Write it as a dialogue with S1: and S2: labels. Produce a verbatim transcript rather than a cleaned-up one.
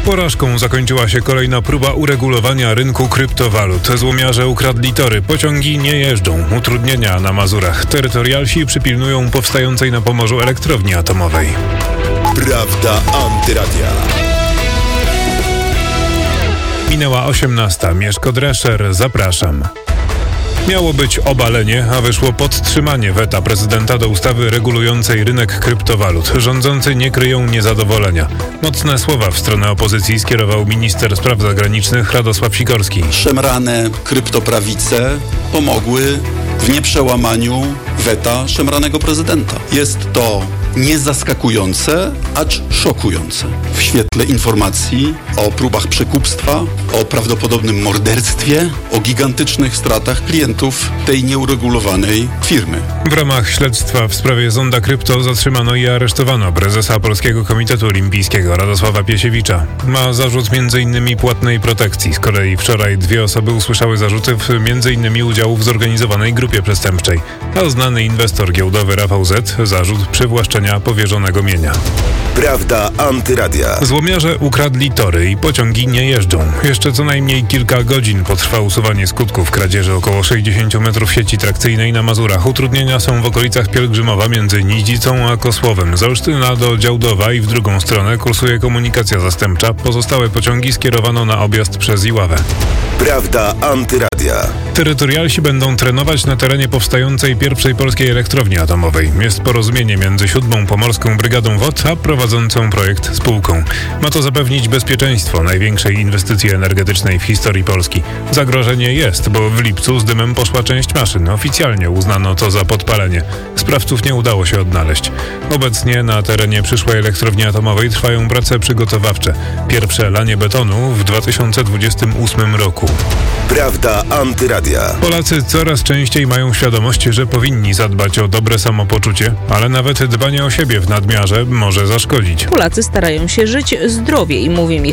S1: Porażką zakończyła się kolejna próba uregulowania rynku kryptowalut. Złomiarze ukradli tory, pociągi nie jeżdżą, utrudnienia na Mazurach. Terytorialsi przypilnują powstającej na Pomorzu elektrowni atomowej.
S2: Prawda Antyradia.
S1: Minęła osiemnasta. Mieszko Drescher, zapraszam. Miało być obalenie, a wyszło podtrzymanie weta prezydenta do ustawy regulującej rynek kryptowalut. Rządzący nie kryją niezadowolenia. Mocne słowa w stronę opozycji skierował minister spraw zagranicznych Radosław Sikorski.
S3: Szemrane kryptoprawice pomogły w nieprzełamaniu weta szemranego prezydenta. Jest to niezaskakujące, acz szokujące. W świetle informacji o próbach przekupstwa, o prawdopodobnym morderstwie, o gigantycznych stratach klientów tej nieuregulowanej firmy.
S1: W ramach śledztwa w sprawie Zonda Krypto zatrzymano i aresztowano prezesa Polskiego Komitetu Olimpijskiego Radosława Piesiewicza. Ma zarzut między innymi płatnej protekcji. Z kolei wczoraj dwie osoby usłyszały zarzuty w między innymi udziału w zorganizowanej grupie przestępczej. A znany inwestor giełdowy Rafał Z. zarzut przywłaszczenia powierzonego mienia.
S2: Prawda Antyradia.
S1: Złomiarze ukradli tory i pociągi nie jeżdżą. Jeszcze co najmniej kilka godzin potrwa usuwanie skutków kradzieży około sześćdziesiąt metrów sieci trakcyjnej na Mazurach. Utrudnienia są w okolicach Pielgrzymowa między Nidzicą a Kosłowem. Z Olsztyna do Działdowa i w drugą stronę kursuje komunikacja zastępcza. Pozostałe pociągi skierowano na objazd przez Iławę.
S2: Prawda Antyradia.
S1: Terytorialsi będą trenować na terenie powstającej pierwszej polskiej elektrowni atomowej. Jest porozumienie między siódmą Pomorską Brygadą Wod a prowadzącą projekt spółką. Ma to zapewnić bezpieczeństwo największej inwestycji energetycznej w historii Polski. Zagrożenie jest, bo w lipcu z dymem poszła część maszyn. Oficjalnie uznano to za podpalenie. Sprawców nie udało się odnaleźć. Obecnie na terenie przyszłej elektrowni atomowej trwają prace przygotowawcze. Pierwsze lanie betonu w dwa tysiące dwudziestym ósmym roku.
S2: Prawda Antyradia.
S1: Polacy coraz częściej mają świadomość, że powinni zadbać o dobre samopoczucie, ale nawet dbanie o siebie w nadmiarze może zaszkodzić.
S4: Polacy starają się żyć zdrowiej, mówi Michał